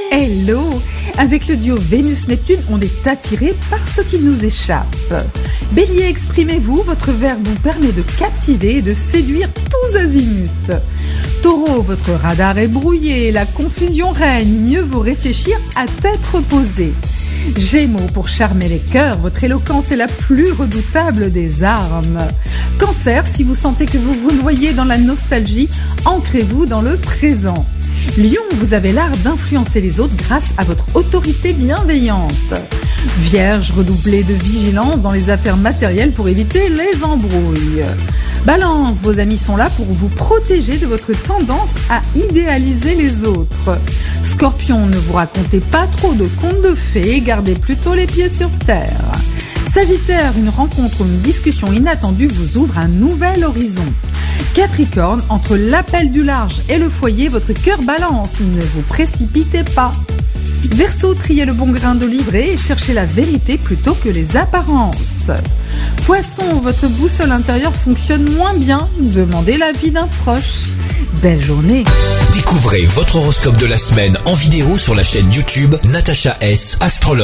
Hello! Avec le duo Vénus-Neptune, on est attiré par ce qui nous échappe. Bélier, exprimez-vous, votre verbe vous permet de captiver et de séduire tous azimuts. Taureau, votre radar est brouillé, la confusion règne, mieux vaut réfléchir à tête reposée. Gémeaux, pour charmer les cœurs, votre éloquence est la plus redoutable des armes. Cancer, si vous sentez que vous vous noyez dans la nostalgie, ancrez-vous dans le présent. Lion, vous avez l'art d'influencer les autres grâce à votre autorité bienveillante. Vierge, redoublez de vigilance dans les affaires matérielles pour éviter les embrouilles. Balance, vos amis sont là pour vous protéger de votre tendance à idéaliser les autres. Scorpion, ne vous racontez pas trop de contes de fées, gardez plutôt les pieds sur terre. Sagittaire, une rencontre ou une discussion inattendue vous ouvre un nouvel horizon. Capricorne, entre l'appel du large et le foyer, votre cœur balance, ne vous précipitez pas. Verseau, triez le bon grain de livret et cherchez la vérité plutôt que les apparences. Poisson, votre boussole intérieure fonctionne moins bien, demandez l'avis d'un proche. Belle journée. Découvrez votre horoscope de la semaine en vidéo sur la chaîne YouTube Natacha S, astrologue.